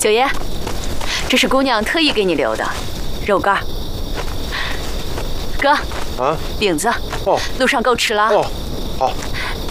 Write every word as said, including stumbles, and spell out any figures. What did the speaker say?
九爷，这是姑娘特意给你留的肉干。哥， 啊， 饼子， 哦， 路上够吃了。 哦，好。